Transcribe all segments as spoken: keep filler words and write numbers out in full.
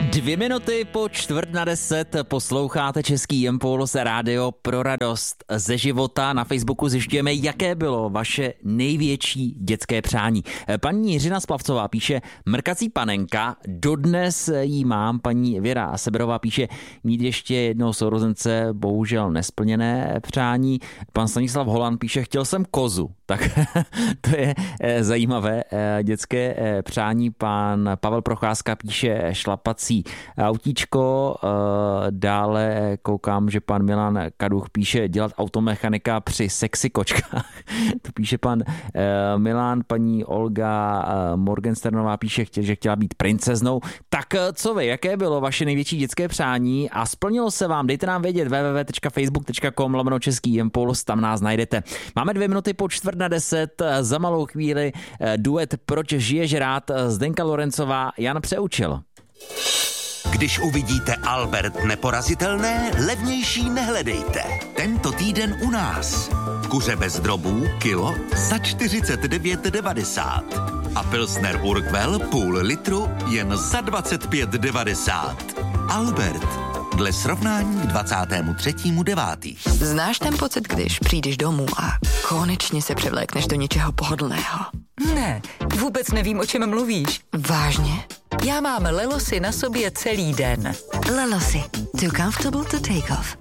Dvě minuty po čtvrt na deset posloucháte Český Impuls, rádio pro radost ze života. Na Facebooku zjišťujeme, jaké bylo vaše největší dětské přání. Paní Jiřina Splavcová píše, mrkací panenka, dodnes jí mám. Paní Věra Seberová píše, mít ještě jednoho sourozence, bohužel nesplněné přání. Pan Stanislav Holan píše, chtěl jsem kozu. Tak to je zajímavé dětské přání. Pan Pavel Procházka píše šlapací autíčko. Dále koukám, že pan Milan Kaduch píše dělat automechanika při sexy kočkách. To píše pan Milan. Paní Olga Morgensternová píše, že chtěla být princeznou. Tak co vy, jaké bylo vaše největší dětské přání a splnilo se vám? Dejte nám vědět w w w tečka facebook tečka com lomeno Český Impuls, tam nás najdete. Máme dvě minuty po čtvrt na deset, za malou chvíli duet Proč žiješ rád, Zdenka Lorencová, Jan Přeučil. Když uvidíte Albert neporazitelné, levnější nehledejte. Tento týden u nás. Kuře bez drobů, kilo za čtyřicet devět devadesát. A Pilsner Urquell půl litru jen za dvacet pět devadesát. Albert. Dle srovnání k dvacátému třetímu devátého Znáš ten pocit, když přijdeš domů a konečně se převlékneš do něčeho pohodlného? Ne, vůbec nevím, o čem mluvíš. Vážně? Já mám Lelosy na sobě celý den. Lelosy. Too comfortable to take off.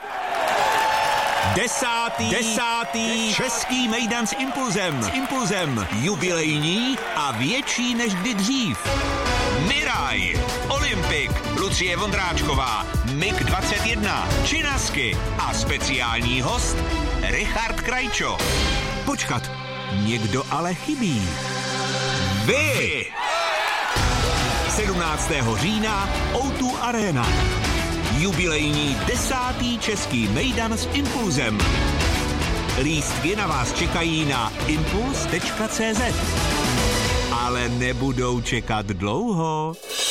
Desátý, desátý Český mejdan s Impulzem. S Impulzem. Jubilejní a větší než kdy dřív. Miraj, Olympik, Lucie Vondráčková, Mik dvacet jedna, Činasky a speciální host Richard Krajčo. Počkat, někdo ale chybí. Vy! sedmnáctého října ó dva Arena. Jubilejní desátý Český mejdan s Impulzem. Lístky na vás čekají na impuls tečka cé zet. Ale nebudou čekat dlouho.